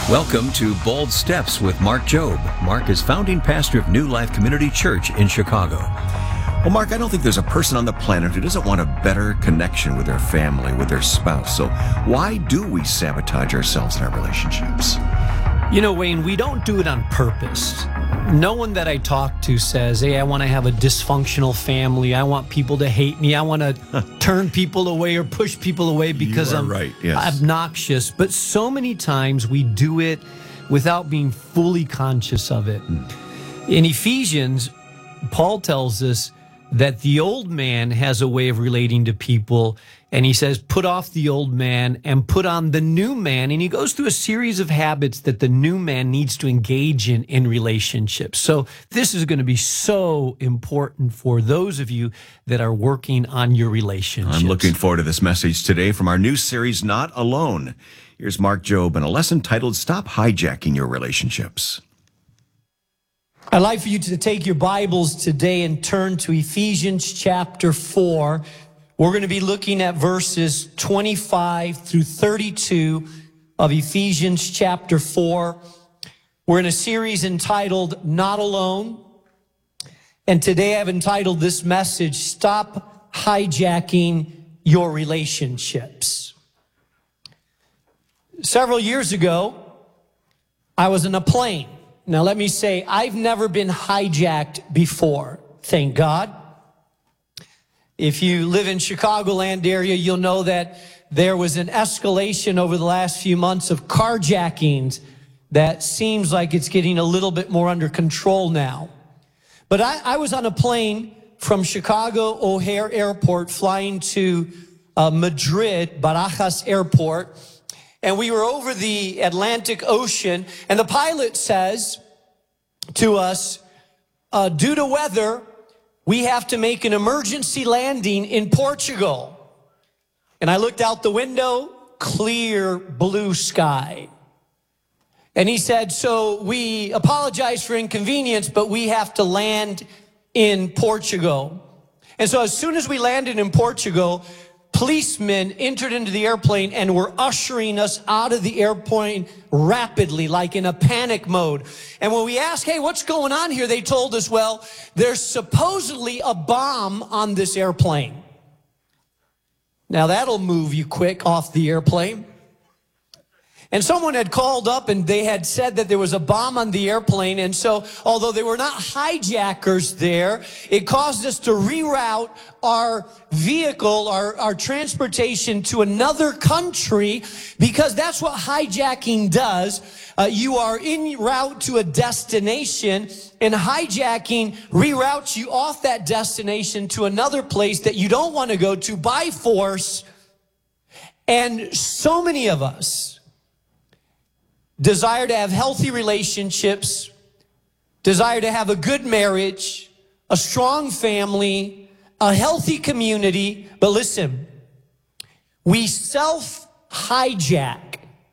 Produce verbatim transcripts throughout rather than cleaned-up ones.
Welcome to Bold Steps with Mark Jobe. Mark is founding pastor of New Life Community Church in Chicago. Well, Mark, I don't think there's a person on the planet who doesn't want a better connection with their family, with their spouse. So why do we sabotage ourselves in our relationships? You know, Wayne, we don't do it on purpose. No one that I talk to says, hey, I want to have a dysfunctional family. I want people to hate me. I want to turn people away or push people away because I'm right, yes. obnoxious. But so many times we do it without being fully conscious of it. Mm. In Ephesians, Paul tells us that the old man has a way of relating to people, and he says, put off the old man and put on the new man. And he goes through a series of habits that the new man needs to engage in in relationships. So this is going to be so important for those of you that are working on your relationships. I'm looking forward to this message today from our new series, Not Alone. Here's Mark Jobe and a lesson titled, Stop Hijacking Your Relationships. I'd like for you to take your Bibles today and turn to Ephesians chapter four. We're going to be looking at verses twenty-five through thirty-two of Ephesians chapter four. We're in a series entitled Not Alone. And today I've entitled this message, Stop Hijacking Your Relationships. Several years ago, I was in a plane. Now, let me say, I've never been hijacked before, thank God. If you live in Chicagoland area, you'll know that there was an escalation over the last few months of carjackings that seems like it's getting a little bit more under control now. But I, I was on a plane from Chicago O'Hare Airport flying to uh, Madrid, Barajas Airport. And we were over the Atlantic Ocean, and the pilot says to us, uh, due to weather, we have to make an emergency landing in Portugal. And I looked out the window, clear blue sky. And he said, so we apologize for inconvenience, but we have to land in Portugal. And so as soon as we landed in Portugal, policemen entered into the airplane and were ushering us out of the airplane rapidly, like in a panic mode. And when we asked, hey, what's going on here? They told us, well, there's supposedly a bomb on this airplane. Now that'll move you quick off the airplane. And someone had called up and they had said that there was a bomb on the airplane. And so, although they were not hijackers there, it caused us to reroute our vehicle, our, our transportation to another country, because that's what hijacking does. Uh, you are en route to a destination, and hijacking reroutes you off that destination to another place that you don't want to go to by force. And so many of us desire to have healthy relationships, desire to have a good marriage, a strong family, a healthy community. But listen, we self-hijack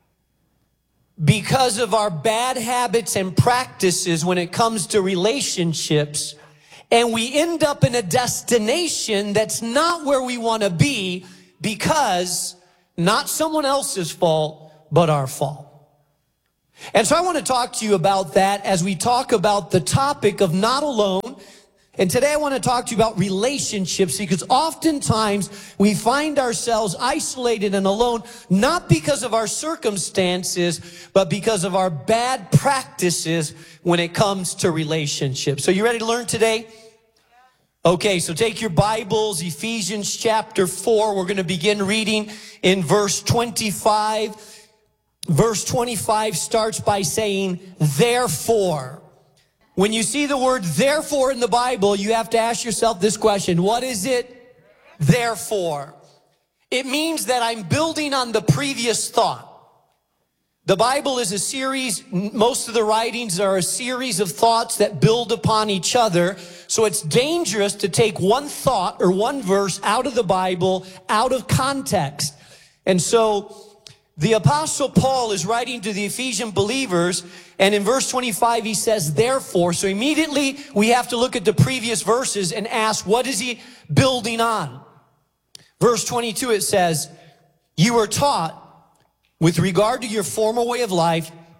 because of our bad habits and practices when it comes to relationships, and we end up in a destination that's not where we want to be, because not someone else's fault, but our fault. And so I want to talk to you about that as we talk about the topic of not alone. And today I want to talk to you about relationships, because oftentimes we find ourselves isolated and alone, not because of our circumstances, but because of our bad practices when it comes to relationships. So you ready to learn today? Okay, so take your Bibles, Ephesians chapter four. We're going to begin reading in verse twenty-five. Verse twenty-five starts by saying, therefore. When you see the word therefore in the Bible, you have to ask yourself this question. What is it? Therefore. It means that I'm building on the previous thought. The Bible is a series, most of the writings are a series of thoughts that build upon each other. So it's dangerous to take one thought or one verse out of the Bible, out of context. And so the Apostle Paul is writing to the Ephesian believers, and in verse twenty-five he says, therefore. So immediately we have to look at the previous verses and ask, what is he building on? Verse twenty-two, it says, you were taught with regard to your former way of life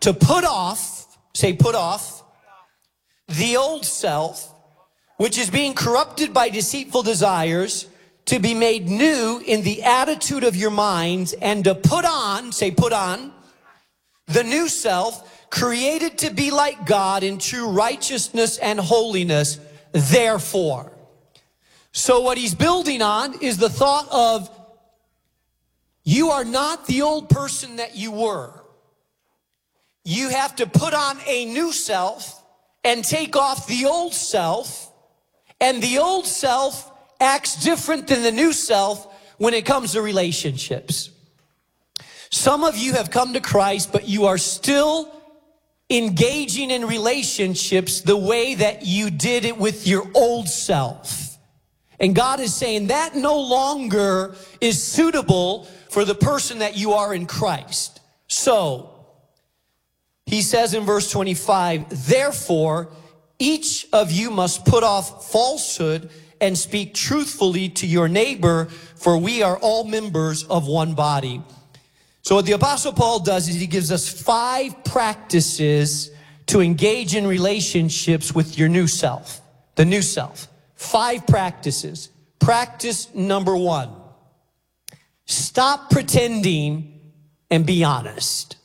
to put off, say put off, the old self, which is being corrupted by deceitful desires, to be made new in the attitude of your minds, and to put on, say put on, the new self, created to be like God in true righteousness and holiness, therefore. So what he's building on is the thought of, you are not the old person that you were. You have to put on a new self and take off the old self, and the old self acts different than the new self when it comes to relationships. Some of you have come to Christ, but you are still engaging in relationships the way that you did it with your old self. And God is saying that no longer is suitable for the person that you are in Christ. So, he says in verse twenty-five, therefore, each of you must put off falsehood and speak truthfully to your neighbor, for we are all members of one body. So what the Apostle Paul does is he gives us five practices to engage in relationships with your new self, the new self. Five practices. Practice number one, stop pretending and be honest.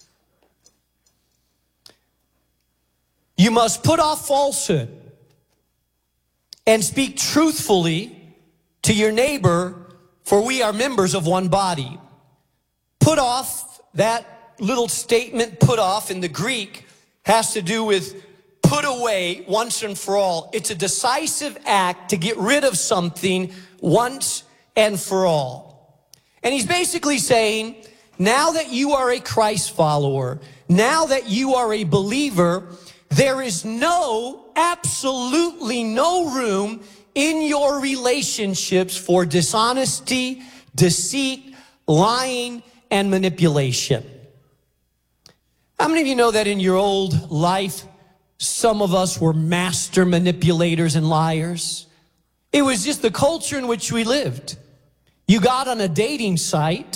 You must put off falsehood and speak truthfully to your neighbor, for we are members of one body. Put off, that little statement, put off, in the Greek has to do with put away once and for all. It's a decisive act to get rid of something once and for all. And he's basically saying, now that you are a Christ follower, now that you are a believer, there is no, absolutely no room in your relationships for dishonesty, deceit, lying, and manipulation. How many of you know that in your old life, some of us were master manipulators and liars? It was just the culture in which we lived. You got on a dating site.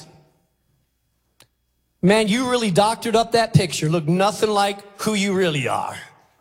Man, you really doctored up that picture. Looked nothing like who you really are.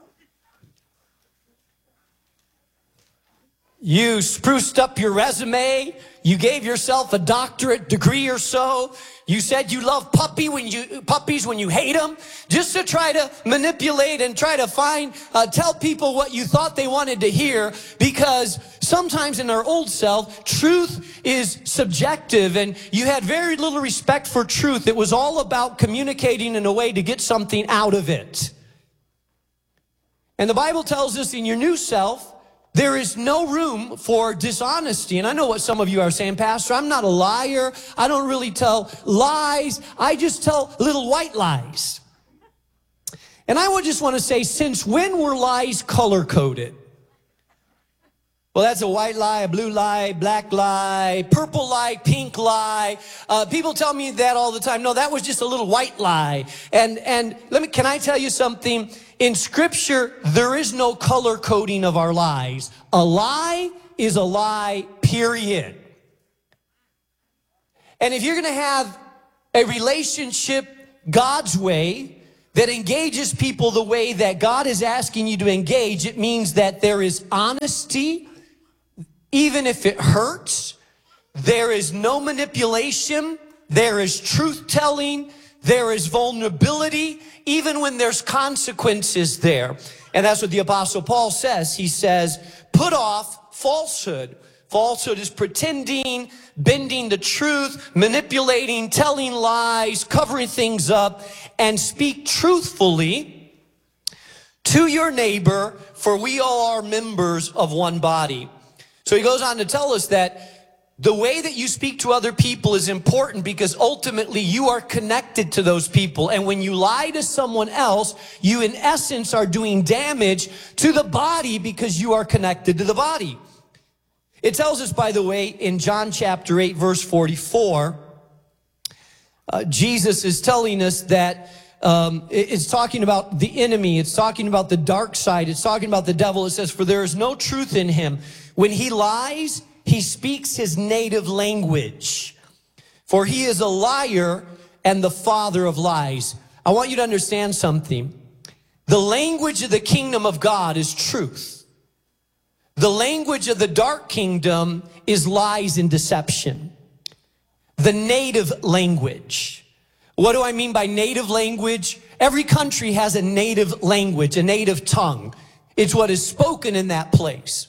You spruced up your resume. You gave yourself a doctorate degree or so. You said you love puppy when you, puppies when you hate them, just to try to manipulate and try to find, uh, tell people what you thought they wanted to hear, because sometimes in our old self, truth is subjective, and you had very little respect for truth. It was all about communicating in a way to get something out of it. And the Bible tells us in your new self, there is no room for dishonesty. And I know what some of you are saying, Pastor, I'm not a liar. I don't really tell lies. I just tell little white lies. And I would just want to say, since when were lies color-coded? Well, that's a white lie, a blue lie, black lie, purple lie, pink lie. Uh, people tell me that all the time. No, that was just a little white lie. And and let me, can I tell you something? In Scripture, there is no color coding of our lies. A lie is a lie, period. And if you're going to have a relationship God's way that engages people the way that God is asking you to engage, it means that there is honesty, even if it hurts. There is no manipulation. There is truth-telling. There is vulnerability, even when there's consequences there. And that's what the Apostle Paul says. He says, put off falsehood. Falsehood is pretending, bending the truth, manipulating, telling lies, covering things up, and speak truthfully to your neighbor, for we all are members of one body. So he goes on to tell us that the way that you speak to other people is important, because ultimately you are connected to those people. And when you lie to someone else, you in essence are doing damage to the body, because you are connected to the body. It tells us, by the way, in John chapter eight, verse forty-four, uh, Jesus is telling us that um, it's talking about the enemy. It's talking about the dark side. It's talking about the devil. It says, for there is no truth in him. When he lies, he speaks his native language, for he is a liar and the father of lies. I want you to understand something. The language of the kingdom of God is truth. The language of the dark kingdom is lies and deception. The native language. What do I mean by native language? Every country has a native language, a native tongue. It's what is spoken in that place.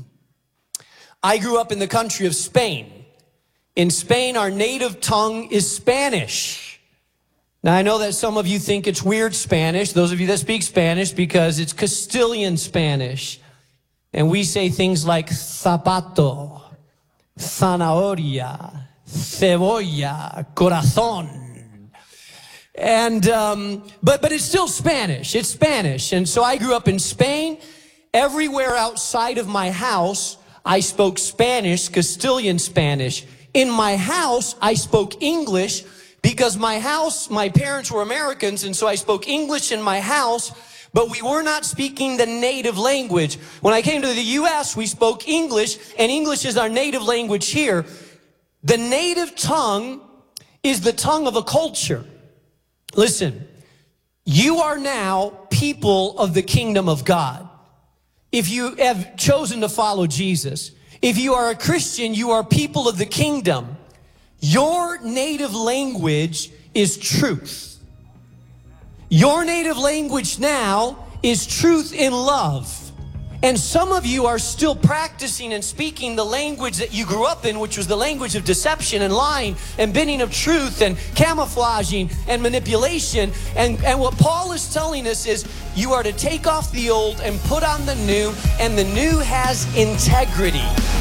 I grew up in the country of Spain. In Spain, our native tongue is Spanish. Now, I know that some of you think it's weird Spanish, those of you that speak Spanish, because it's Castilian Spanish. And we say things like zapato, zanahoria, cebolla, corazón. And, um, but, but it's still Spanish. It's Spanish. And so I grew up in Spain. Everywhere outside of my house, I spoke Spanish, Castilian Spanish. In my house, I spoke English because my house, my parents were Americans, and so I spoke English in my house, but we were not speaking the native language. When I came to the U S, we spoke English, and English is our native language here. The native tongue is the tongue of a culture. Listen, you are now people of the kingdom of God. If you have chosen to follow Jesus, if you are a Christian, you are people of the kingdom. Your native language is truth. Your native language now is truth in love. And some of you are still practicing and speaking the language that you grew up in, which was the language of deception and lying and bending of truth and camouflaging and manipulation. And, and what Paul is telling us is you are to take off the old and put on the new, and the new has integrity.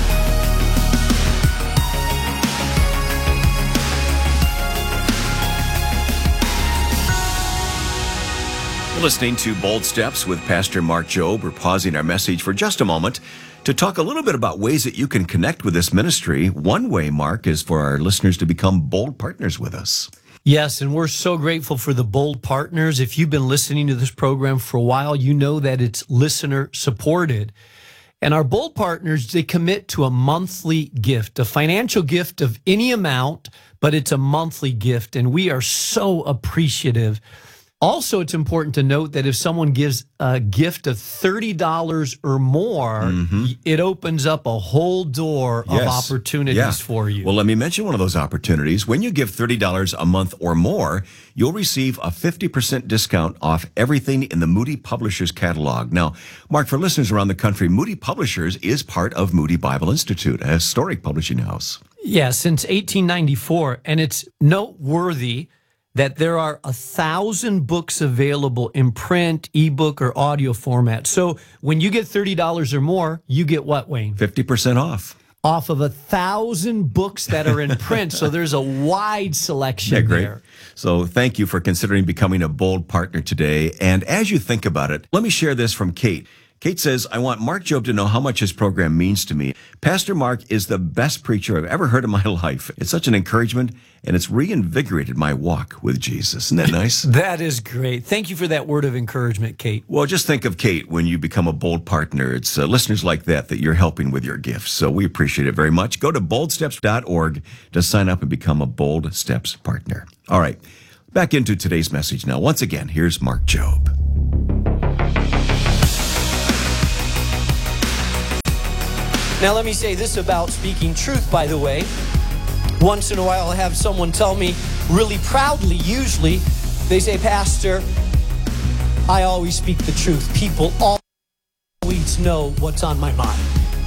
You're listening to Bold Steps with Pastor Mark Jobe. We're pausing our message for just a moment to talk a little bit about ways that you can connect with this ministry. One way, Mark, is for our listeners to become bold partners with us. Yes, and we're so grateful for the bold partners. If you've been listening to this program for a while, you know that it's listener supported. And our bold partners, they commit to a monthly gift, a financial gift of any amount, but it's a monthly gift, and we are so appreciative. Also, it's important to note that if someone gives a gift of thirty dollars or more, mm-hmm. it opens up a whole door of yes. opportunities yeah. for you. Well, let me mention one of those opportunities. When you give thirty dollars a month or more, you'll receive a fifty percent discount off everything in the Moody Publishers catalog. Now, Mark, for listeners around the country, Moody Publishers is part of Moody Bible Institute, a historic publishing house. Yeah, since eighteen ninety-four, and it's noteworthy that there are a thousand books available in print, ebook, or audio format. So when you get thirty dollars or more, you get what, Wayne? fifty percent off. Off of a thousand books that are in print. So there's a wide selection yeah, great. there. So thank you for considering becoming a bold partner today. And as you think about it, let me share this from Kate. Kate says, I want Mark Jobe to know how much his program means to me. Pastor Mark is the best preacher I've ever heard in my life. It's such an encouragement, and it's reinvigorated my walk with Jesus. Isn't that nice? That is great. Thank you for that word of encouragement, Kate. Well, just think of Kate when you become a bold partner. It's uh, listeners like that that you're helping with your gifts. So we appreciate it very much. Go to bold steps dot org to sign up and become a Bold Steps partner. All right, back into today's message now. Once again, here's Mark Jobe. Now, let me say this about speaking truth, by the way. Once in a while, I'll have someone tell me really proudly, usually, they say, Pastor, I always speak the truth. People always know what's on my mind.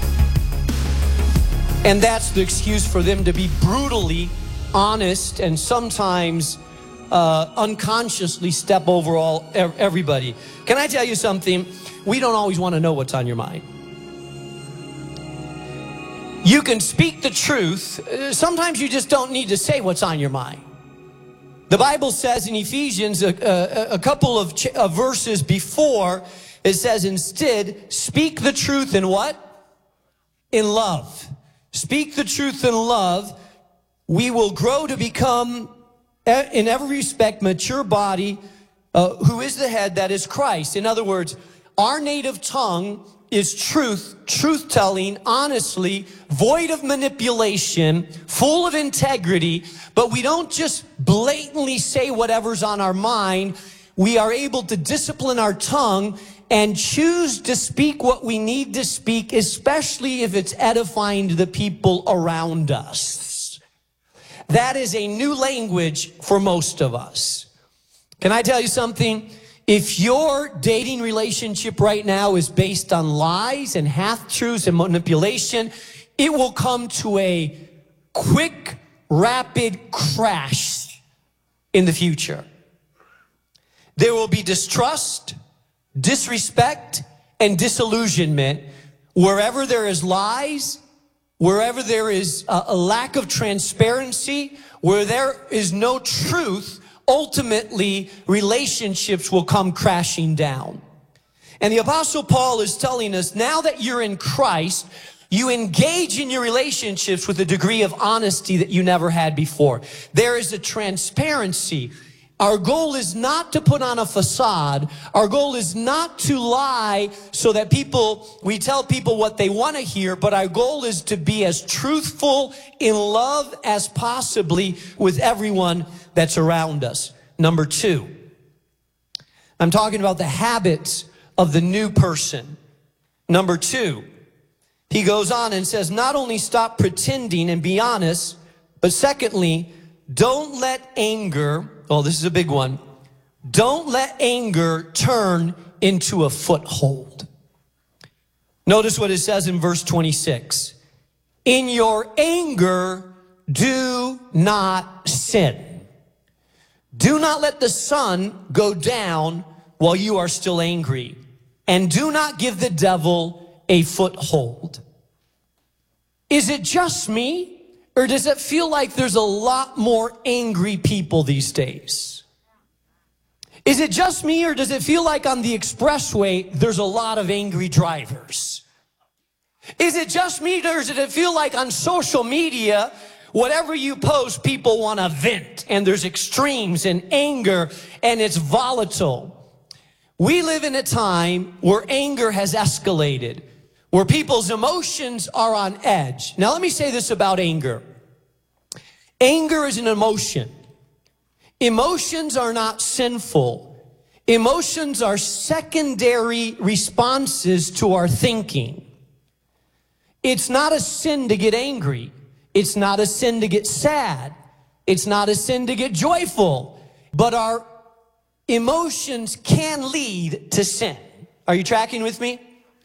And that's the excuse for them to be brutally honest and sometimes uh, unconsciously step over all everybody. Can I tell you something? We don't always want to know what's on your mind. You can speak the truth. Sometimes you just don't need to say what's on your mind. The Bible says in Ephesians, a, a, a couple of, ch- of verses before, it says, instead, speak the truth in what? In love. Speak the truth in love. We will grow to become, in every respect, mature body, uh, who is the head, that is Christ. In other words, our native tongue is truth, truth-telling, honestly, void of manipulation, full of integrity, but we don't just blatantly say whatever's on our mind. We are able to discipline our tongue and choose to speak what we need to speak, especially if it's edifying to the people around us. That is a new language for most of us. Can I tell you something? If your dating relationship right now is based on lies and half-truths and manipulation, it will come to a quick, rapid crash in the future. There will be distrust, disrespect, and disillusionment wherever there is lies, wherever there is a, a lack of transparency, where there is no truth. Ultimately, relationships will come crashing down. And the Apostle Paul is telling us, now that you're in Christ, you engage in your relationships with a degree of honesty that you never had before. There is a transparency. Our goal is not to put on a facade. Our goal is not to lie so that people, we tell people what they want to hear, but our goal is to be as truthful in love as possibly with everyone that's around us. Number two, I'm talking about the habits of the new person. Number two, he goes on and says, not only stop pretending and be honest, but secondly, don't let anger, oh, this is a big one, don't let anger turn into a foothold. Notice what it says in verse twenty-six. In your anger, do not sin. Do not let the sun go down while you are still angry, and do not give the devil a foothold. Is it just me, or does it feel like there's a lot more angry people these days? Is it just me, or does it feel like on the expressway there's a lot of angry drivers? Is it just me, or does it feel like on social media, whatever you post, people want to vent, and there's extremes and anger, and it's volatile? We live in a time where anger has escalated, where people's emotions are on edge. Now, let me say this about anger. Anger is an emotion. Emotions are not sinful. Emotions are secondary responses to our thinking. It's not a sin to get angry. It's not a sin to get sad. It's not a sin to get joyful. But our emotions can lead to sin. Are you tracking with me?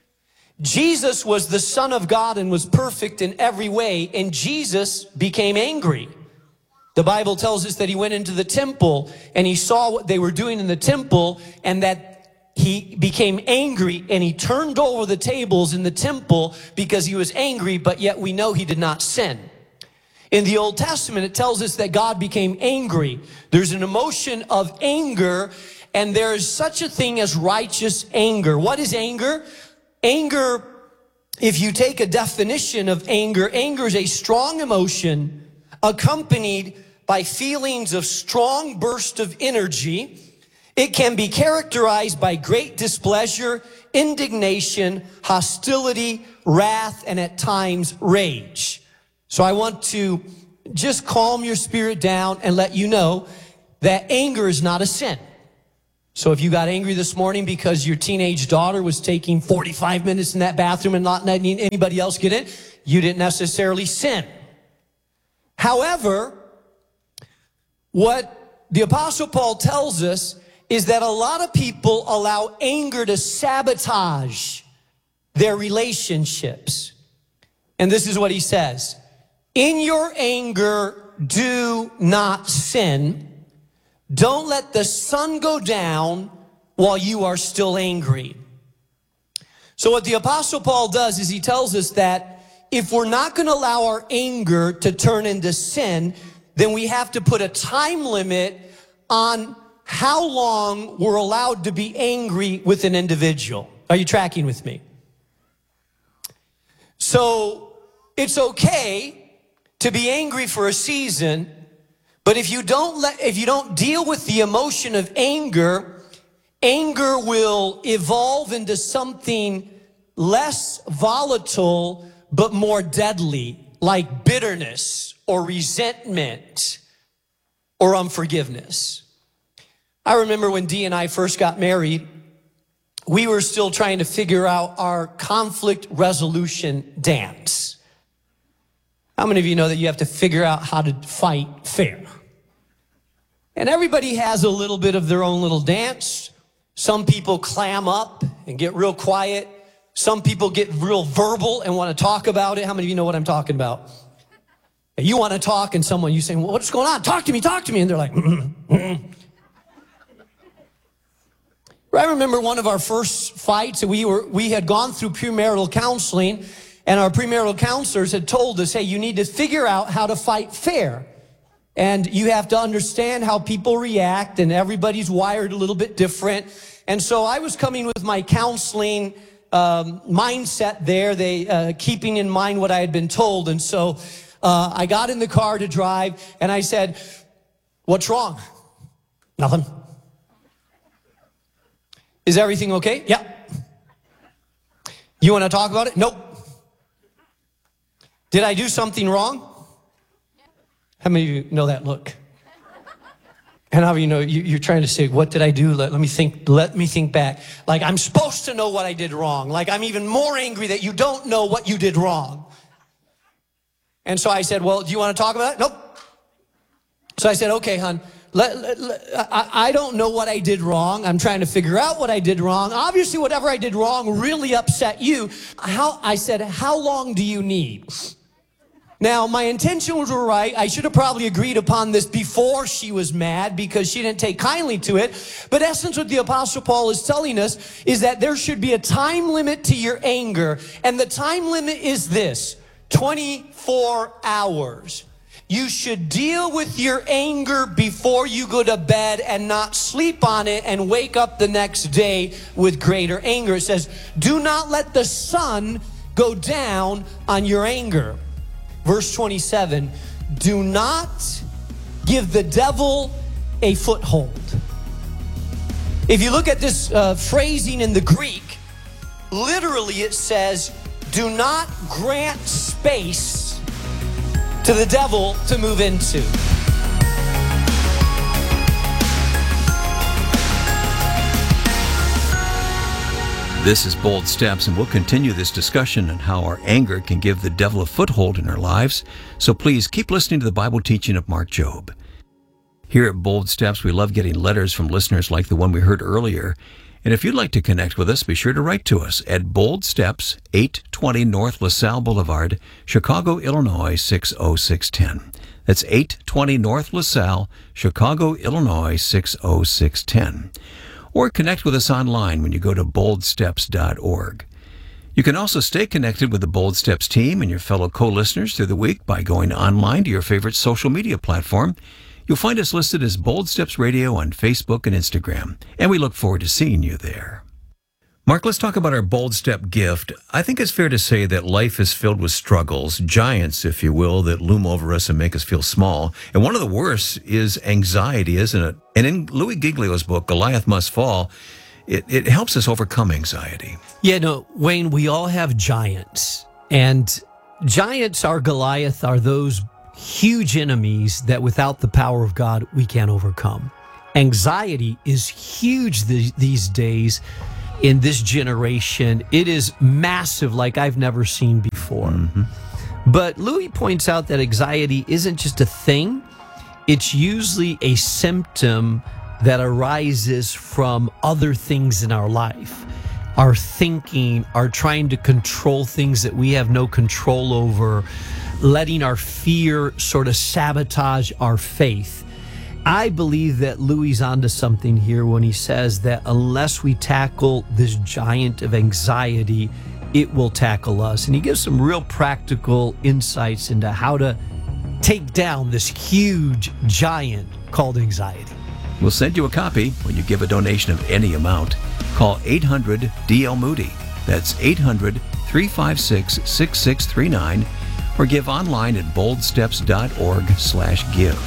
Jesus was the Son of God and was perfect in every way, and Jesus became angry. The Bible tells us that he went into the temple and he saw what they were doing in the temple, and that he became angry and he turned over the tables in the temple because he was angry, but yet we know he did not sin. In the Old Testament, it tells us that God became angry. There's an emotion of anger, and there is such a thing as righteous anger. What is anger? Anger, if you take a definition of anger, anger is a strong emotion accompanied by feelings of strong burst of energy. It can be characterized by great displeasure, indignation, hostility, wrath, and at times rage. So I want to just calm your spirit down and let you know that anger is not a sin. So if you got angry this morning because your teenage daughter was taking forty-five minutes in that bathroom and not letting anybody else get in, you didn't necessarily sin. However, what the Apostle Paul tells us is that a lot of people allow anger to sabotage their relationships. And this is what he says. In your anger, do not sin. Don't let the sun go down while you are still angry. So what the Apostle Paul does is he tells us that if we're not going to allow our anger to turn into sin, then we have to put a time limit on how long we're allowed to be angry with an individual. Are you tracking with me? So it's okay to be angry for a season, but if you don't let, if you don't deal with the emotion of anger, anger will evolve into something less volatile but more deadly, like bitterness or resentment or unforgiveness. I remember when Dee and I first got married, we were still trying to figure out our conflict resolution dance. How many of you know that you have to figure out how to fight fair? And everybody has a little bit of their own little dance. Some people clam up and get real quiet. Some people get real verbal and want to talk about it. How many of you know what I'm talking about? You want to talk and someone, you say, well, what's going on? Talk to me, talk to me. And they're like, mm-mm, mm-mm. I remember one of our first fights, we were we had gone through premarital counseling, and our premarital counselors had told us, hey, you need to figure out how to fight fair. And you have to understand how people react, and everybody's wired a little bit different. And so I was coming with my counseling um, mindset there, they uh, keeping in mind what I had been told. And so uh, I got in the car to drive, and I said, what's wrong? Nothing. Is everything okay? Yeah. You want to talk about it? Nope. Did I do something wrong? How many of you know that look? And how many of you know you, you're trying to say, what did I do? Let, let me think, let me think back. Like I'm supposed to know what I did wrong. Like I'm even more angry that you don't know what you did wrong. And so I said, well, do you want to talk about it? Nope. So I said, okay, hon. Let, let, let, I, I don't know what I did wrong. I'm trying to figure out what I did wrong. Obviously, whatever I did wrong really upset you. How, I said, how long do you need? Now, my intentions were right. I should have probably agreed upon this before she was mad because she didn't take kindly to it. But essence, what the Apostle Paul is telling us is that there should be a time limit to your anger. And the time limit is this, twenty-four hours. You should deal with your anger before you go to bed and not sleep on it and wake up the next day with greater anger. It says, do not let the sun go down on your anger. Verse twenty-seven, do not give the devil a foothold. If you look at this uh, phrasing in the Greek, literally it says, do not grant space to the devil to move into. This is Bold Steps, and we'll continue this discussion on how our anger can give the devil a foothold in our lives. So please keep listening to the Bible teaching of Mark Jobe. Here at Bold Steps, we love getting letters from listeners like the one we heard earlier. And if you'd like to connect with us, be sure to write to us at Bold Steps, eight twenty North LaSalle Boulevard, Chicago, Illinois, six oh six one oh. That's eight twenty North LaSalle, Chicago, Illinois, six oh six one oh. Or connect with us online when you go to bold steps dot org. You can also stay connected with the Bold Steps team and your fellow co-listeners through the week by going online to your favorite social media platform. You'll find us listed as Bold Steps Radio on Facebook and Instagram, and we look forward to seeing you there. Mark, let's talk about our Bold Step gift. I think it's fair to say that life is filled with struggles, giants, if you will, that loom over us and make us feel small. And one of the worst is anxiety, isn't it? And in Louis Giglio's book, Goliath Must Fall, it, it helps us overcome anxiety. Yeah, no, Wayne, we all have giants. And giants are Goliath, are those huge enemies that without the power of God, we can't overcome. Anxiety is huge th- these days in this generation. It is massive like I've never seen before. Mm-hmm. But Louis points out that anxiety isn't just a thing. It's usually a symptom that arises from other things in our life. Our thinking, our trying to control things that we have no control over, letting our fear sort of sabotage our faith. I believe that Louis is onto something here when he says that unless we tackle this giant of anxiety, it will tackle us. And he gives some real practical insights into how to take down this huge giant called anxiety. We'll send you a copy when you give a donation of any amount. Call eight hundred D L Moody. That's eight hundred, three five six, six six three nine. Or give online at bold steps dot org slash give.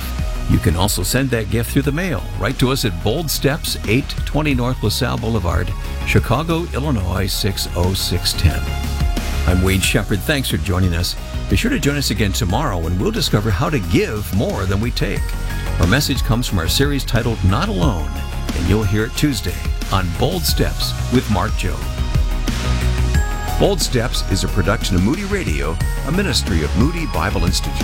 You can also send that gift through the mail. Write to us at Bold Steps, eight twenty North LaSalle Boulevard, Chicago, Illinois, six oh six one oh. I'm Wade Shepard. Thanks for joining us. Be sure to join us again tomorrow when we'll discover how to give more than we take. Our message comes from our series titled Not Alone, and you'll hear it Tuesday on Bold Steps with Mark Jobe. Bold Steps is a production of Moody Radio, a ministry of Moody Bible Institute.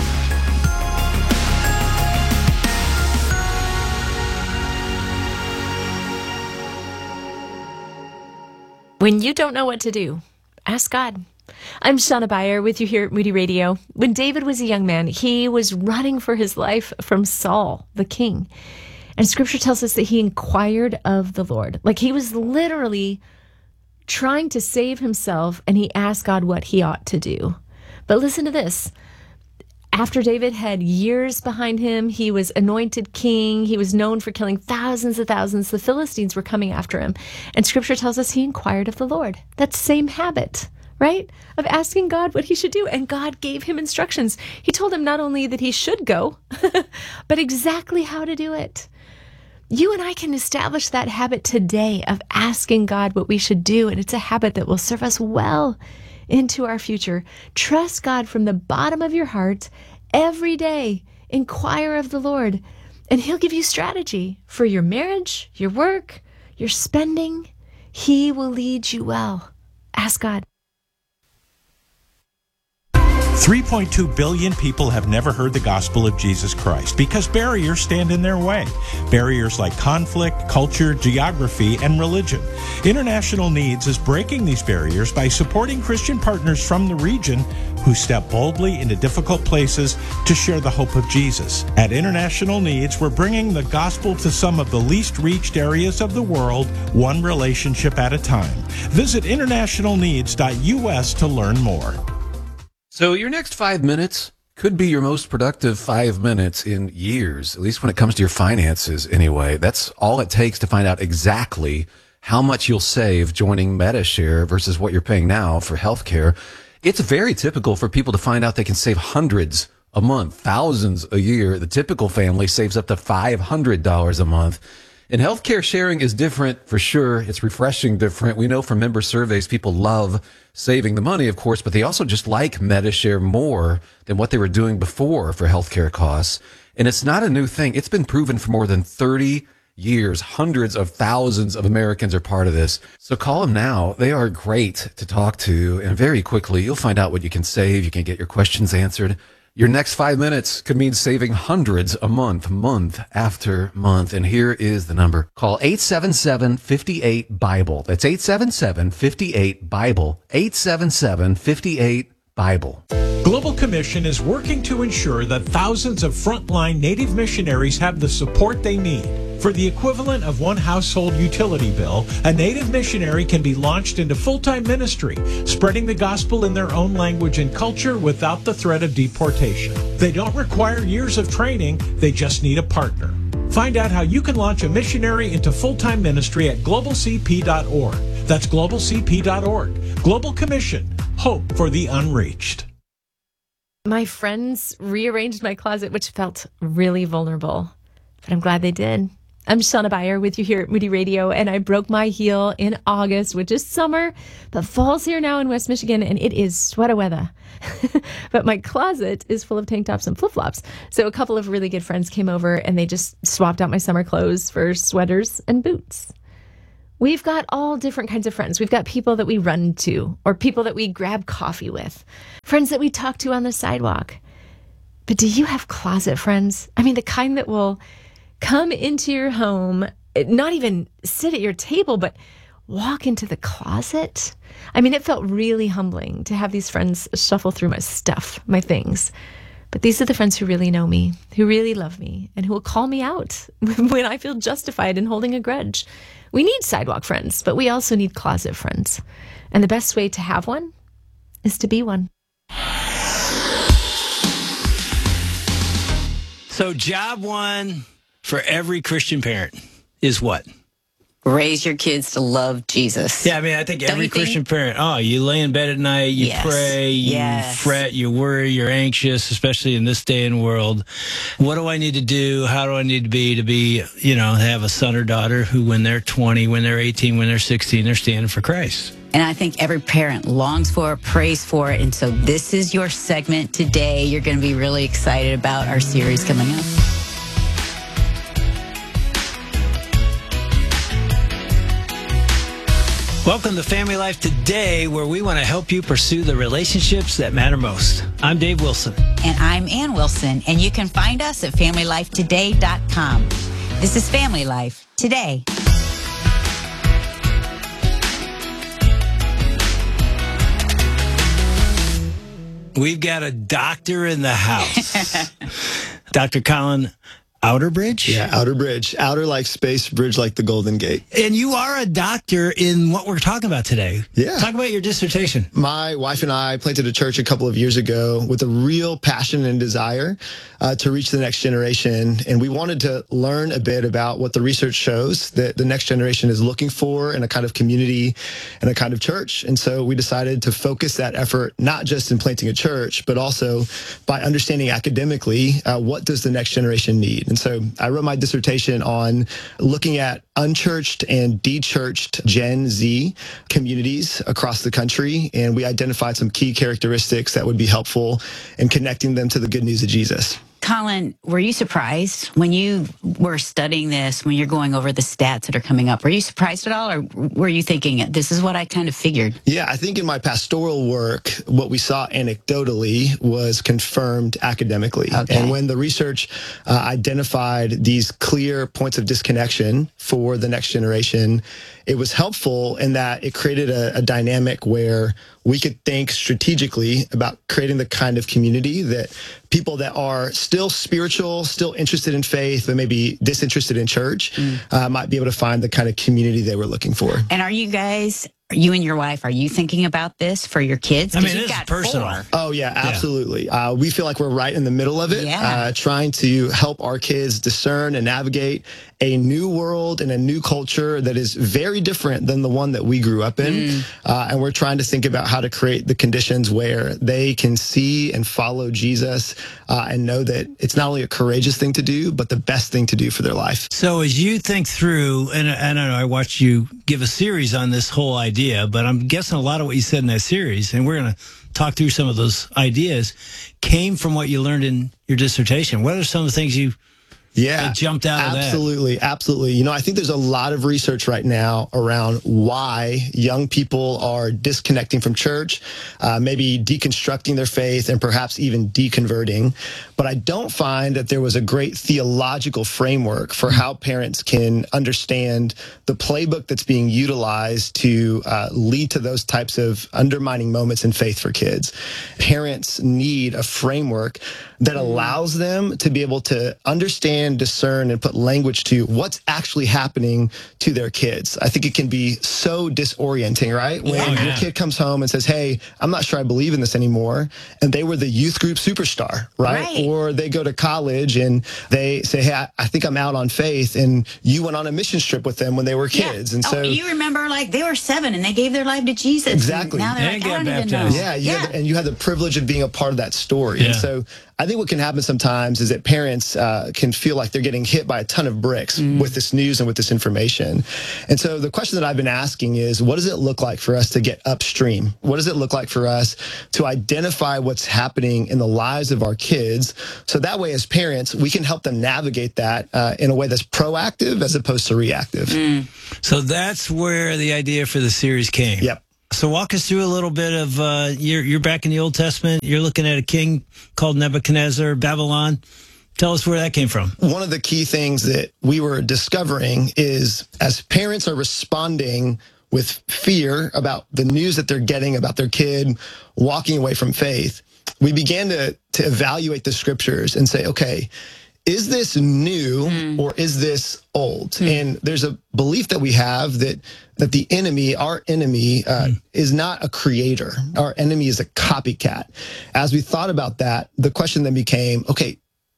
When you don't know what to do, ask God. I'm Shauna Beyer with you here at Moody Radio. When David was a young man, he was running for his life from Saul, the king. And Scripture tells us that he inquired of the Lord. Like he was literally trying to save himself, and he asked God what he ought to do. But listen to this. After David had years behind him, he was anointed king. He was known for killing thousands of thousands. The Philistines were coming after him. And Scripture tells us he inquired of the Lord. That same habit, right, of asking God what he should do. And God gave him instructions. He told him not only that he should go, but exactly how to do it. You and I can establish that habit today of asking God what we should do. And it's a habit that will serve us well into our future. Trust God from the bottom of your heart every day. Inquire of the Lord, and he'll give you strategy for your marriage, your work, your spending. He will lead you well. Ask God. three point two billion people have never heard the gospel of Jesus Christ because barriers stand in their way. Barriers like conflict, culture, geography, and religion. International Needs is breaking these barriers by supporting Christian partners from the region who step boldly into difficult places to share the hope of Jesus. At International Needs, we're bringing the gospel to some of the least reached areas of the world, one relationship at a time. Visit international needs dot U S to learn more. So your next five minutes could be your most productive five minutes in years, at least when it comes to your finances anyway. That's all it takes to find out exactly how much you'll save joining Medi-Share versus what you're paying now for healthcare. It's very typical for people to find out they can save hundreds a month, thousands a year. The typical family saves up to five hundred dollars a month. And healthcare sharing is different for sure. It's refreshing different. We know from member surveys, people love saving the money, of course, but they also just like Medi-Share more than what they were doing before for healthcare costs. And it's not a new thing. It's been proven for more than thirty years. Hundreds of thousands of Americans are part of this. So call them now. They are great to talk to. And very quickly, you'll find out what you can save. You can get your questions answered. Your next five minutes could mean saving hundreds a month, month after month. And here is the number. Call eight seven seven, five eight, BIBLE. That's eight seven seven, five eight, BIBLE. eight seven seven, five eight, BIBLE. Global Commission is working to ensure that thousands of frontline Native missionaries have the support they need. For the equivalent of one household utility bill, a Native missionary can be launched into full-time ministry, spreading the gospel in their own language and culture without the threat of deportation. They don't require years of training, they just need a partner. Find out how you can launch a missionary into full-time ministry at global c p dot org. That's global c p dot org. Global Commission. Hope for the unreached. My friends rearranged my closet, which felt really vulnerable, but I'm glad they did. I'm Shauna Beyer with you here at Moody Radio, and I broke my heel in August, which is summer, but fall's here now in West Michigan, and it is sweater weather. But my closet is full of tank tops and flip-flops. So a couple of really good friends came over, and they just swapped out my summer clothes for sweaters and boots. We've got all different kinds of friends. We've got people that we run to, or people that we grab coffee with, friends that we talk to on the sidewalk. But do you have closet friends? I mean, the kind that will come into your home, not even sit at your table, but walk into the closet. I mean, it felt really humbling to have these friends shuffle through my stuff, my things. But these are the friends who really know me, who really love me, and who will call me out when I feel justified in holding a grudge. We need sidewalk friends, but we also need closet friends. And the best way to have one is to be one. So job one for every Christian parent is what? raise your kids to love Jesus. Yeah, I mean, I think Don't every you think? Christian parent, oh, you lay in bed at night, you Yes. pray, you Yes. fret, you worry, you're anxious, especially in this day and world. What do I need to do? How do I need to be to be, you know, have a son or daughter who, when they're twenty, when they're eighteen, when they're sixteen, they're standing for Christ? And I think every parent longs for it, prays for it. And so this is your segment today. You're going to be really excited about our series coming up. Welcome to Family Life Today, where we want to help you pursue the relationships that matter most. I'm Dave Wilson. And I'm Ann Wilson, and you can find us at family life today dot com. This is Family Life Today. We've got a doctor in the house. Doctor Colin Outerbridge? Yeah, Outer Bridge. Outer like space, bridge like the Golden Gate. And you are a doctor in what we're talking about today. Yeah. Talk about your dissertation. My wife and I planted a church a couple of years ago with a real passion and desire uh, to reach the next generation. And we wanted to learn a bit about what the research shows that the next generation is looking for in a kind of community and a kind of church. And so we decided to focus that effort not just in planting a church, but also by understanding academically uh, what does the next generation need. And so I wrote my dissertation on looking at unchurched and dechurched Gen Z communities across the country, and we identified some key characteristics that would be helpful in connecting them to the good news of Jesus. Colin, were you surprised when you were studying this, when you're going over the stats that are coming up? Were you surprised at all, or were you thinking, this is what I kind of figured? Yeah, I think in my pastoral work, what we saw anecdotally was confirmed academically. Okay. And when the research uh, identified these clear points of disconnection for the next generation, it was helpful in that it created a, a dynamic where we could think strategically about creating the kind of community that people that are still spiritual, still interested in faith, but maybe disinterested in church, mm. uh, might be able to find the kind of community they were looking for. And are you guys, you and your wife, are you thinking about this for your kids? I mean, you've it's got personal. four. Oh, yeah, absolutely. Yeah. Uh, we feel like we're right in the middle of it, yeah. uh, trying to help our kids discern and navigate a new world and a new culture that is very different than the one that we grew up in. Mm. Uh, and we're trying to think about how to create the conditions where they can see and follow Jesus uh, and know that it's not only a courageous thing to do, but the best thing to do for their life. So as you think through, and I don't know, I watched you give a series on this whole idea, but I'm guessing a lot of what you said in that series, and we're going to talk through some of those ideas, came from what you learned in your dissertation. What are some of the things you Yeah, that jumped out of that? Absolutely, absolutely. You know, I think there's a lot of research right now around why young people are disconnecting from church, uh, maybe deconstructing their faith, and perhaps even deconverting. But I don't find that there was a great theological framework for how parents can understand the playbook that's being utilized to uh, lead to those types of undermining moments in faith for kids. Parents need a framework that allows them to be able to understand, discern, and put language to what's actually happening to their kids. I think it can be so disorienting, right? When Yeah. your kid comes home and says, hey, I'm not sure I believe in this anymore, and they were the youth group superstar, right? Right. Or they go to college and they say, hey, I, I think I'm out on faith, and you went on a mission trip with them when they were kids. Yeah. And so oh, you remember, like, they were seven and they gave their life to Jesus. Exactly. And now they're They like, got I don't even know. baptized. Yeah, you yeah. Had the, and you had the privilege of being a part of that story. Yeah. And so I think what can happen sometimes is that parents uh, can feel like they're getting hit by a ton of bricks mm. with this news and with this information. And so the question that I've been asking is, what does it look like for us to get upstream? What does it look like for us to identify what's happening in the lives of our kids? So that way, as parents, we can help them navigate that uh, in a way that's proactive as opposed to reactive. Mm. So that's where the idea for the series came. Yep. So walk us through a little bit of, uh, you're, you're back in the Old Testament. You're looking at a king called Nebuchadnezzar, Babylon. Tell us where that came from. One of the key things that we were discovering is as parents are responding with fear about the news that they're getting about their kid walking away from faith, we began to, to evaluate the scriptures and say, okay, is this new mm. or is this old? Mm. And there's a belief that we have that that the enemy, our enemy, uh, mm. is not a creator. Our enemy is a copycat. As we thought about that, the question then became, okay,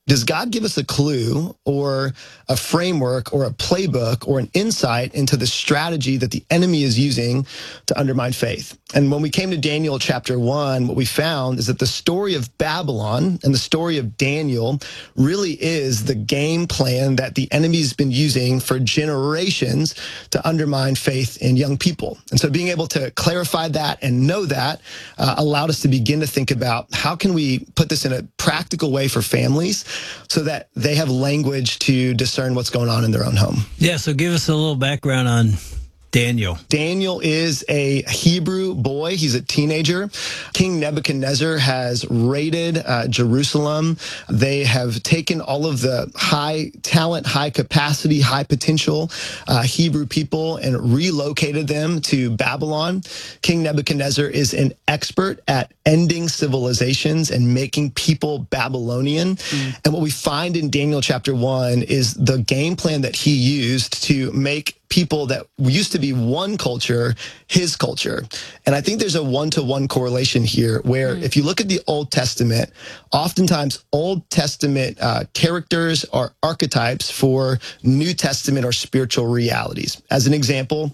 Does God give us a clue or a framework or a playbook or an insight into the strategy that the enemy is using to undermine faith? And when we came to Daniel chapter one, what we found is that the story of Babylon and the story of Daniel really is the game plan that the enemy's been using for generations to undermine faith in young people. And so being able to clarify that and know that uh, allowed us to begin to think about how can we put this in a practical way for families so that they have language to discern what's going on in their own home. Yeah, so give us a little background on Daniel. Daniel is a Hebrew boy. He's a teenager. King Nebuchadnezzar has raided uh, Jerusalem. They have taken all of the high talent, high capacity, high potential uh, Hebrew people and relocated them to Babylon. King Nebuchadnezzar is an expert at ending civilizations and making people Babylonian. Mm. And what we find in Daniel chapter one is the game plan that he used to make people that used to be one culture, his culture. And I think there's a one-to-one correlation here where mm. if you look at the Old Testament, oftentimes Old Testament uh, characters are archetypes for New Testament or spiritual realities. As an example,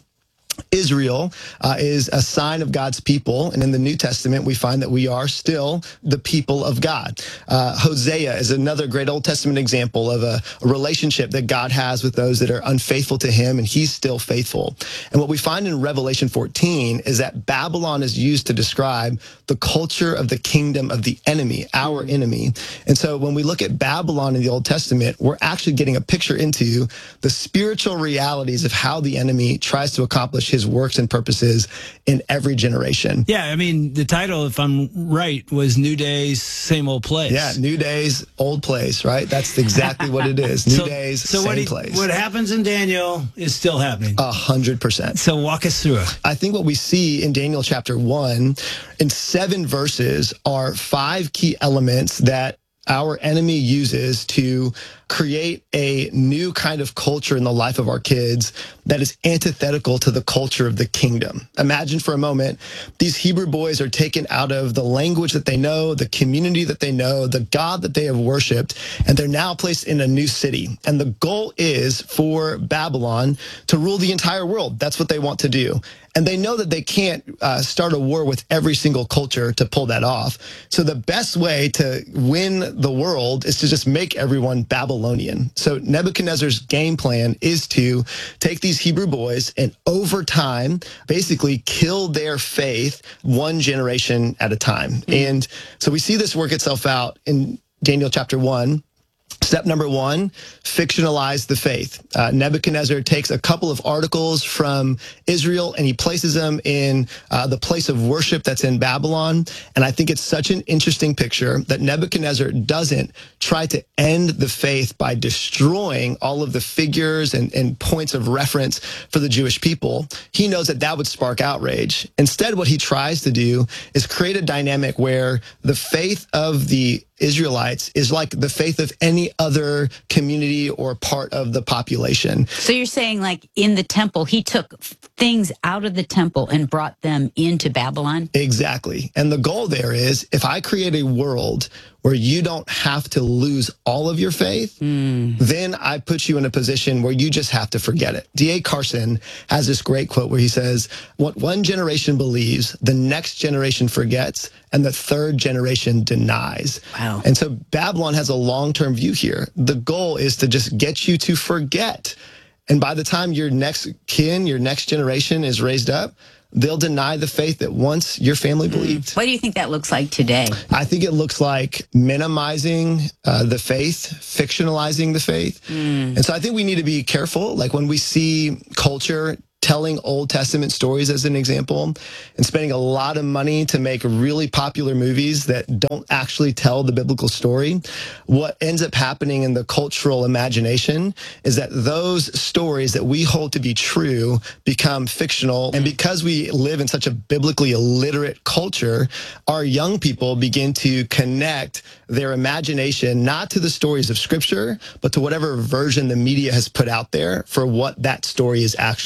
Israel uh, is a sign of God's people. And in the New Testament, we find that we are still the people of God. Uh, Hosea is another great Old Testament example of a, a relationship that God has with those that are unfaithful to him, and he's still faithful. And what we find in Revelation fourteen is that Babylon is used to describe the culture of the kingdom of the enemy, our enemy. And so when we look at Babylon in the Old Testament, we're actually getting a picture into the spiritual realities of how the enemy tries to accomplish his works and purposes in every generation. Yeah, I mean, the title, if I'm right, was New Days, Same Old Place. Yeah, New Days, Old Place, right? That's exactly what it is. New so, Days, so same what he, place. What happens in Daniel is still happening. A hundred percent. So walk us through it. I think what we see in Daniel chapter one, in seven verses, are five key elements that our enemy uses to create a new kind of culture in the life of our kids that is antithetical to the culture of the kingdom. Imagine for a moment, these Hebrew boys are taken out of the language that they know, the community that they know, the God that they have worshiped, and they're now placed in a new city. And the goal is for Babylon to rule the entire world. That's what they want to do. And they know that they can't uh, start a war with every single culture to pull that off. So the best way to win the world is to just make everyone Babylonian. So Nebuchadnezzar's game plan is to take these Hebrew boys and over time, basically kill their faith one generation at a time. Mm-hmm. And so we see this work itself out in Daniel chapter one. Step number one, fictionalize the faith. Uh, Nebuchadnezzar takes a couple of articles from Israel and he places them in uh, the place of worship that's in Babylon. And I think it's such an interesting picture that Nebuchadnezzar doesn't try to end the faith by destroying all of the figures and, and points of reference for the Jewish people. He knows that that would spark outrage. Instead, what he tries to do is create a dynamic where the faith of the Israelites is like the faith of any other community or part of the population. So you're saying, like, in the temple, he took things out of the temple and brought them into Babylon? Exactly. And the goal there is, if I create a world where you don't have to lose all of your faith, mm. then I put you in a position where you just have to forget it. D A Carson has this great quote where he says, what one generation believes, the next generation forgets, and the third generation denies. Wow. And so Babylon has a long-term view here. The goal is to just get you to forget. And by the time your next kin, your next generation is raised up, they'll deny the faith that once your family believed. What do you think that looks like today? I think it looks like minimizing uh, the faith, fictionalizing the faith. Mm. And so I think we need to be careful. Like when we see culture telling Old Testament stories as an example and spending a lot of money to make really popular movies that don't actually tell the biblical story, what ends up happening in the cultural imagination is that those stories that we hold to be true become fictional. And because we live in such a biblically illiterate culture, our young people begin to connect their imagination not to the stories of Scripture, but to whatever version the media has put out there for what that story is actually about.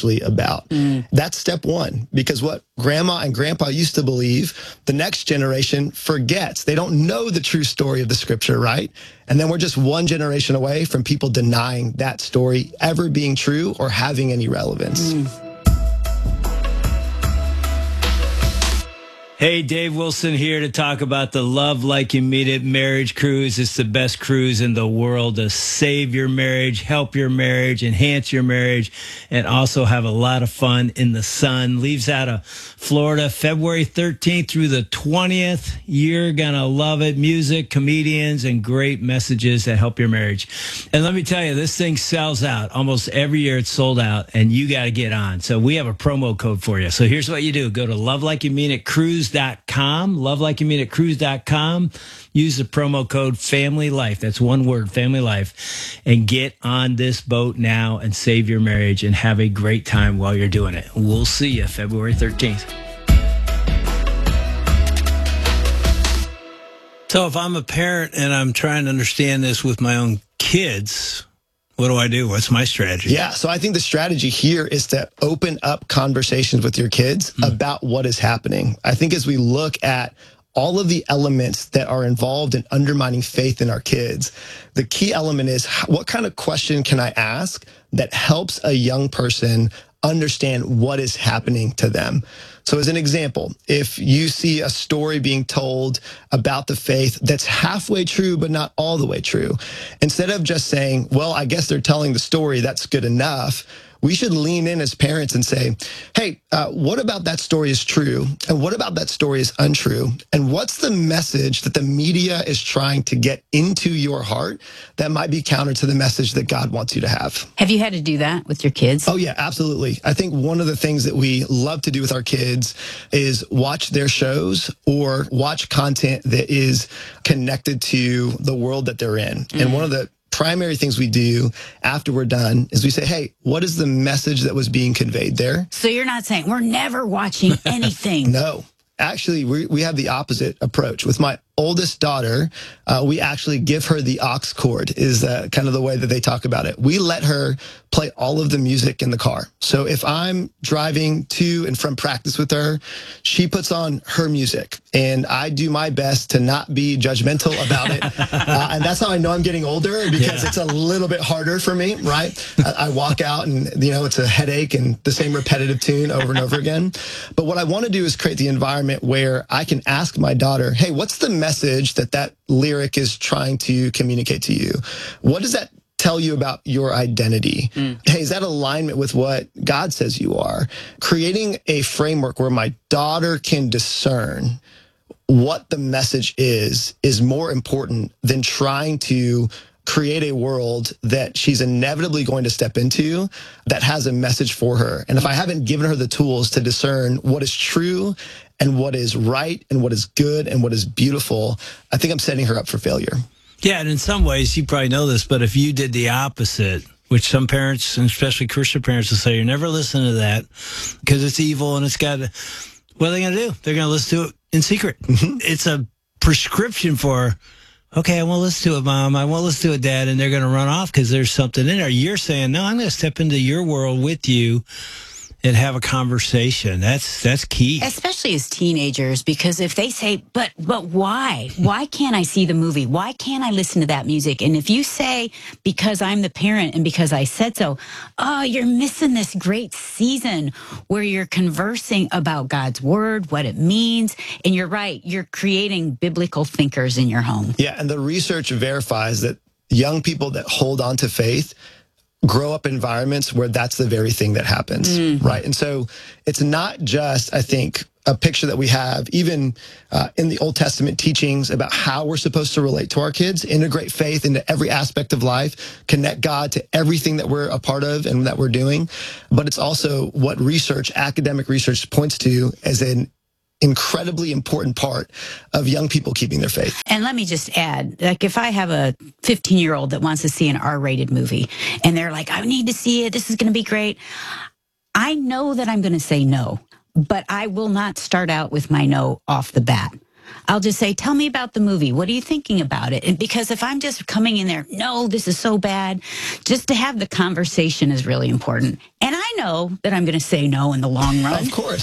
out. Mm. That's step one, because what grandma and grandpa used to believe, the next generation forgets. They don't know the true story of the scripture, right? And then we're just one generation away from people denying that story ever being true or having any relevance. Mm. Hey, Dave Wilson here to talk about the Love Like You Mean It marriage cruise. It's the best cruise in the world to save your marriage, help your marriage, enhance your marriage, and also have a lot of fun in the sun. Leaves out of Florida February thirteenth through the twentieth. You're going to love it. Music, comedians, and great messages that help your marriage. And let me tell you, this thing sells out. Almost every year it's sold out, and you got to get on. So we have a promo code for you. So here's what you do. Go to Love Like You Mean It Cruise dot com, love like you mean it cruise dot com. Use the promo code Family Life. That's one word, Family Life, and get on this boat now and save your marriage and have a great time while you're doing it. We'll see you February thirteenth. So if I'm a parent and I'm trying to understand this with my own kids, what do I do? What's my strategy? Yeah, so I think the strategy here is to open up conversations with your kids mm. about what is happening. I think as we look at all of the elements that are involved in undermining faith in our kids, the key element is what kind of question can I ask that helps a young person understand what is happening to them? So as an example, if you see a story being told about the faith that's halfway true, but not all the way true, instead of just saying, well, I guess they're telling the story, that's good enough, we should lean in as parents and say, hey, uh, what about that story is true? And what about that story is untrue? And what's the message that the media is trying to get into your heart that might be counter to the message that God wants you to have? Have you had to do that with your kids? Oh, yeah, absolutely. I think one of the things that we love to do with our kids is watch their shows or watch content that is connected to the world that they're in. Mm. And one of the primary things we do after we're done is we say, hey, what is the message that was being conveyed there? So you're not saying we're never watching anything. No. Actually, we we have the opposite approach. With my oldest daughter, uh, we actually give her the aux cord, is uh, kind of the way that they talk about it. We let her play all of the music in the car. So if I'm driving to and from practice with her, she puts on her music. And I do my best to not be judgmental about it. uh, and that's how I know I'm getting older, because yeah. it's a little bit harder for me, right? I, I walk out and, you know, it's a headache and the same repetitive tune over and over again. But what I want to do is create the environment where I can ask my daughter, hey, what's the message that that lyric is trying to communicate to you? What does that tell you about your identity? Mm. Hey, is that alignment with what God says you are? Creating a framework where my daughter can discern what the message is, is more important than trying to create a world that she's inevitably going to step into that has a message for her. And if I haven't given her the tools to discern what is true and what is right and what is good and what is beautiful, I think I'm setting her up for failure. Yeah, and in some ways, you probably know this, but if you did the opposite, which some parents, and especially Christian parents, will say, you're never listening to that because it's evil and it's got, what are they going to do? They're going to listen to it in secret. Mm-hmm. It's a prescription for, okay, I won't listen to it, Mom. I won't listen to it, Dad. And they're going to run off because there's something in there. You're saying, no, I'm going to step into your world with you and have a conversation. That's that's key. Especially as teenagers, because if they say, but but why? Why can't I see the movie? Why can't I listen to that music? And if you say, because I'm the parent and because I said so, oh, you're missing this great season where you're conversing about God's word, what it means. And you're right, you're creating biblical thinkers in your home. Yeah, and the research verifies that young people that hold on to faith grow up in environments where that's the very thing that happens, mm. right? And so it's not just, I think, a picture that we have, even uh, in the Old Testament teachings about how we're supposed to relate to our kids, integrate faith into every aspect of life, connect God to everything that we're a part of and that we're doing. But it's also what research, academic research, points to as an incredibly important part of young people keeping their faith. And let me just add, like if I have a fifteen-year-old that wants to see an R-rated movie and they're like, I need to see it, this is going to be great, I know that I'm going to say no, but I will not start out with my no off the bat. I'll just say, tell me about the movie. What are you thinking about it? And because if I'm just coming in there, no, this is so bad, just to have the conversation is really important. And I know that I'm going to say no in the long run. Of course.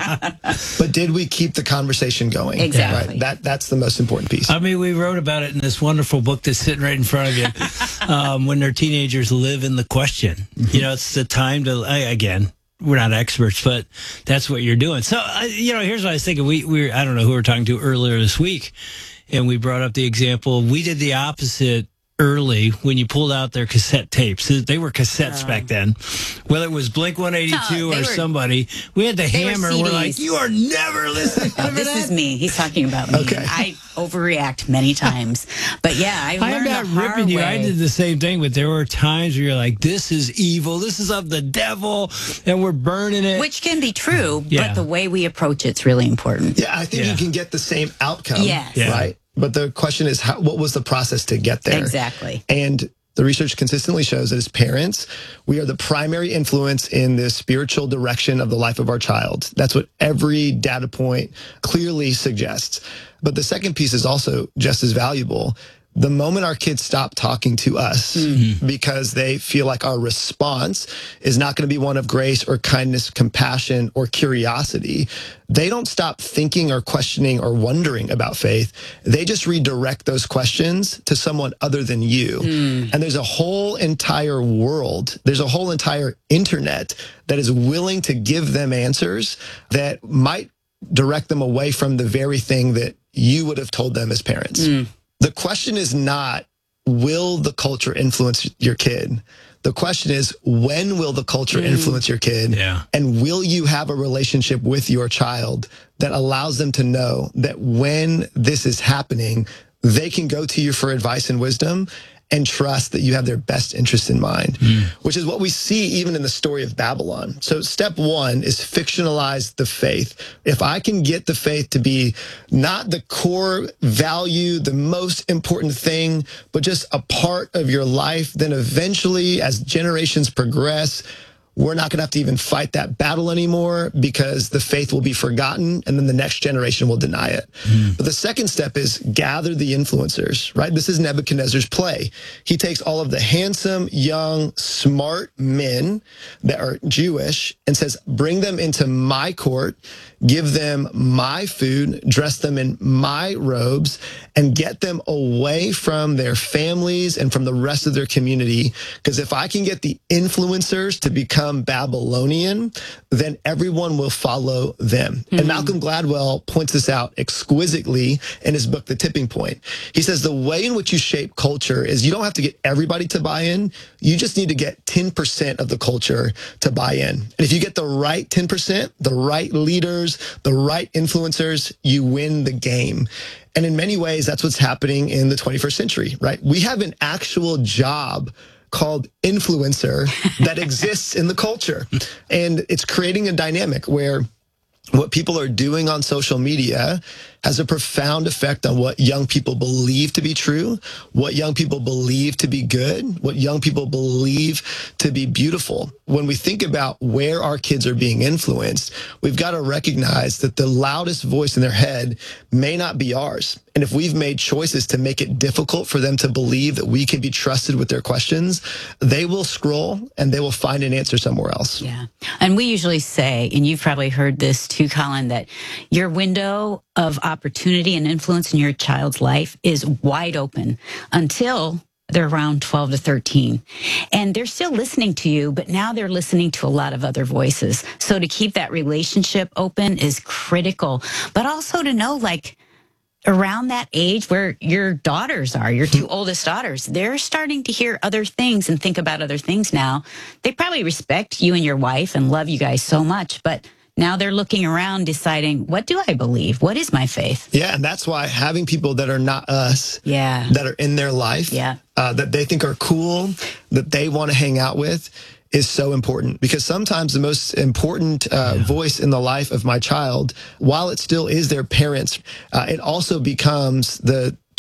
But did we keep the conversation going? Exactly. Right? That That's the most important piece. I mean, we wrote about it in this wonderful book that's sitting right in front of you. um, when they're teenagers, live in the question. Mm-hmm. You know, it's the time to, I, again, we're not experts, but that's what you're doing. So, uh, you know, here's what I was thinking. We, we were, I don't know who we were talking to earlier this week, and we brought up the example. We did the opposite early when you pulled out their cassette tapes. They were cassettes oh. back then. Whether it was Blink one eighty-two oh, or were, somebody, we had the hammer. We're like, you are never listening to oh, This that. is me. He's talking about me. Okay. I overreact many times. But yeah, I learned I'm not the hard ripping you. way. I did the same thing, but there were times where you're like, this is evil. This is of the devil, and we're burning it. Which can be true, yeah. but the way we approach it's really important. Yeah, I think yeah. you can get the same outcome. Yes. Yeah. Right? But the question is, how, what was the process to get there? Exactly. And the research consistently shows that as parents, we are the primary influence in the spiritual direction of the life of our child. That's what every data point clearly suggests. But the second piece is also just as valuable. The moment our kids stop talking to us mm-hmm. because they feel like our response is not going to be one of grace or kindness, compassion, or curiosity, they don't stop thinking or questioning or wondering about faith. They just redirect those questions to someone other than you. Mm. And there's a whole entire world, there's a whole entire internet that is willing to give them answers that might direct them away from the very thing that you would have told them as parents. Mm. The question is not, will the culture influence your kid? The question is, when will the culture mm. influence your kid? Yeah. And will you have a relationship with your child that allows them to know that when this is happening, they can go to you for advice and wisdom and trust that you have their best interest in mind, mm. which is what we see even in the story of Babylon. So step one is fictionalize the faith. If I can get the faith to be not the core value, the most important thing, but just a part of your life, then eventually as generations progress, we're not going to have to even fight that battle anymore because the faith will be forgotten and then the next generation will deny it. Mm. But the second step is gather the influencers, right? This is Nebuchadnezzar's play. He takes all of the handsome, young, smart men that are Jewish and says, bring them into my court, give them my food, dress them in my robes, and get them away from their families and from the rest of their community. Because if I can get the influencers to become Babylonian, then everyone will follow them. Mm-hmm. And Malcolm Gladwell points this out exquisitely in his book, The Tipping Point. He says the way in which you shape culture is you don't have to get everybody to buy in. You just need to get ten percent of the culture to buy in. And if you get the right ten percent, the right leaders, the right influencers, you win the game. And in many ways, that's what's happening in the twenty-first century, right? We have an actual job called influencer that exists in the culture. And it's creating a dynamic where what people are doing on social media has a profound effect on what young people believe to be true, what young people believe to be good, what young people believe to be beautiful. When we think about where our kids are being influenced, we've got to recognize that the loudest voice in their head may not be ours. And if we've made choices to make it difficult for them to believe that we can be trusted with their questions, they will scroll and they will find an answer somewhere else. Yeah. And we usually say, and you've probably heard this too, Colin, that your window of opportunity and influence in your child's life is wide open until they're around twelve to thirteen. And they're still listening to you, but now they're listening to a lot of other voices. So to keep that relationship open is critical, but also to know, like, around that age where your daughters are, your two oldest daughters, they're starting to hear other things and think about other things now. They probably respect you and your wife and love you guys so much, but now they're looking around deciding, what do I believe? What is my faith? Yeah, and that's why having people that are not us, yeah, that are in their life, yeah, uh, that they think are cool, that they want to hang out with, is so important. Because sometimes the most important uh, yeah. voice in the life of my child, while it still is their parents, uh, it also becomes the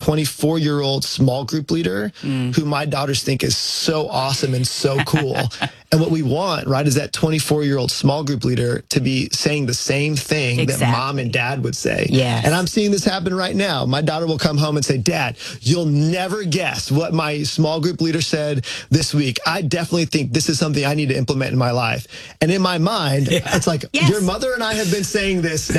twenty-four-year-old small group leader mm. who my daughters think is so awesome and so cool. And what we want, right, is that twenty-four-year-old small group leader to be saying the same thing exactly. that mom and dad would say. Yes. And I'm seeing this happen right now. My daughter will come home and say, Dad, you'll never guess what my small group leader said this week. I definitely think this is something I need to implement in my life. And in my mind, yeah. it's like, yes. your mother and I have been saying this now